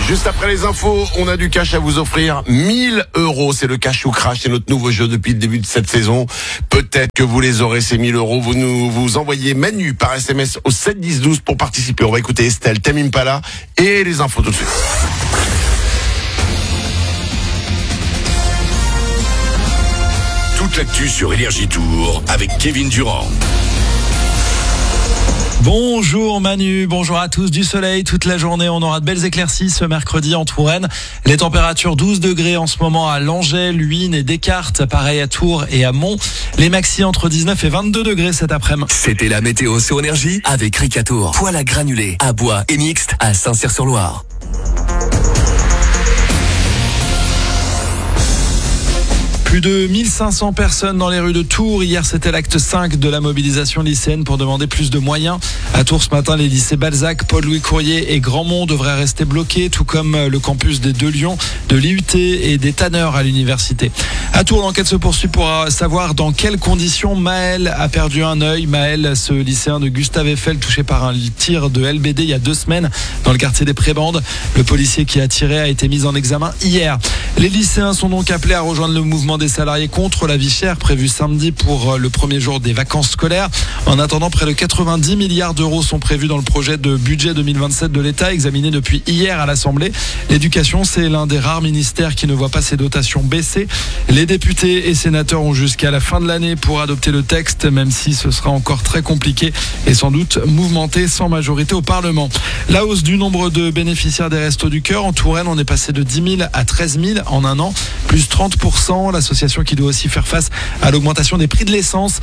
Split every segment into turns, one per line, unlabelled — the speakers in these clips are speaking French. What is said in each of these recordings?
Juste après les infos, on a du cash à vous offrir. 1000 €, c'est le cash ou crash, c'est notre nouveau jeu depuis le début de cette saison. Peut-être que vous les aurez, ces 1000 €. Vous envoyez Manu par SMS au 7 10 12 pour participer. On va écouter Estelle, Tame Impala et les infos tout de suite.
Toute l'actu sur Énergie Tour avec Kevin Durand.
Bonjour Manu, bonjour à tous. Du soleil toute la journée, on aura de belles éclaircies ce mercredi en Touraine. Les températures 12 degrés en ce moment à Langeais, Luynes et Descartes, pareil à Tours et à Mont. Les maxi entre 19 et 22 degrés cet après-midi.
C'était la météo sur Énergie avec Ricatour. Poêle à granulés, à bois et mixte à Saint-Cyr-sur-Loire.
Plus de 1500 personnes dans les rues de Tours. Hier, c'était l'acte 5 de la mobilisation lycéenne pour demander plus de moyens. À Tours, ce matin, les lycées Balzac, Paul-Louis Courier et Grandmont devraient rester bloqués, tout comme le campus des Deux Lions, de l'IUT et des Tanneurs à l'université. À Tours, l'enquête se poursuit pour savoir dans quelles conditions Maël a perdu un œil. Maël, ce lycéen de Gustave Eiffel, touché par un tir de LBD il y a 2 semaines dans le quartier des Prébandes. Le policier qui a tiré a été mis en examen hier. Les lycéens sont donc appelés à rejoindre le mouvement des salariés contre la vie chère prévu samedi pour le premier jour des vacances scolaires. En attendant, près de 90 milliards d'euros sont prévus dans le projet de budget 2027 de l'État examiné depuis hier à l'Assemblée. L'éducation, c'est l'un des rares ministères qui ne voit pas ses dotations baisser. Les députés et sénateurs ont jusqu'à la fin de l'année pour adopter le texte, même si ce sera encore très compliqué et sans doute mouvementé sans majorité au Parlement. La hausse du nombre de bénéficiaires des Restos du Cœur en Touraine, on est passé de 10 000 à 13 000 en un an, plus 30%. L'association qui doit aussi faire face à l'augmentation des prix de l'essence,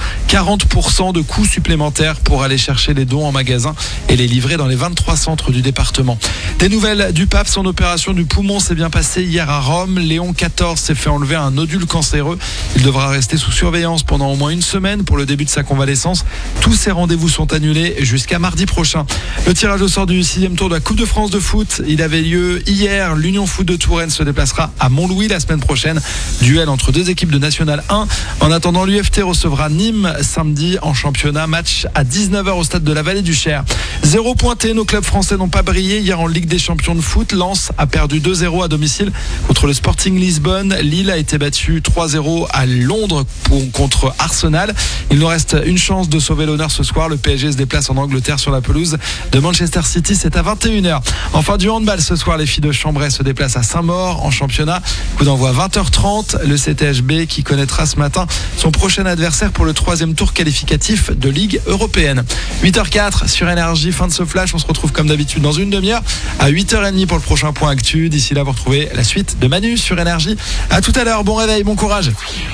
40% de coûts supplémentaires pour aller chercher les dons en magasin et les livrer dans les 23 centres du département. Des nouvelles du pape, son opération du poumon s'est bien passée hier à Rome. Léon XIV s'est fait enlever un nodule cancéreux. Il devra rester sous surveillance pendant au moins 1 semaine pour le début de sa convalescence. Tous ses rendez-vous sont annulés jusqu'à mardi prochain. Le tirage au sort du 6e tour de la Coupe de France de foot, il avait lieu hier. L'Union Foot de Touraine se déplacera à Montlouis la semaine prochaine. Duel entre 2 équipes de National 1. En attendant, l'UFT recevra Nîmes samedi en championnat. Match à 19h au stade de la Vallée du Cher. 0 pointé, nos clubs français n'ont pas brillé hier en Ligue des champions de foot. Lens a perdu 2-0 à domicile contre le Sporting Lisbonne. Lille a été battu 3-0 à Londres contre Arsenal. Il nous reste une chance de sauver l'honneur ce soir. Le PSG se déplace en Angleterre sur la pelouse de Manchester City. C'est à 21h. Enfin, du handball ce soir, les filles de Chambray se déplacent à Saint-Maur en championnat. Coup d'envoi 20h30. Le CTHB qui connaîtra ce matin son prochain adversaire pour le 3e tour qualificatif de Ligue européenne. 8h04 sur Énergie, fin de ce flash. On se retrouve comme d'habitude dans une demi-heure à 8h30 pour le prochain point actu. D'ici là, vous retrouvez la suite de Manu sur Énergie. À tout à l'heure, bon réveil, bon courage.